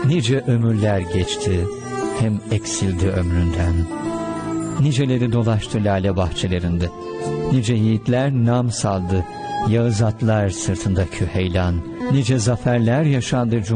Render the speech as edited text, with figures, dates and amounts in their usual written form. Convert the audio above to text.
Nice ömürler geçti, hem eksildi ömründen. Niceleri dolaştı lale bahçelerinde. Nice yiğitler nam saldı, Yağız atlar sırtında küheylan. Nice zaferler yaşandı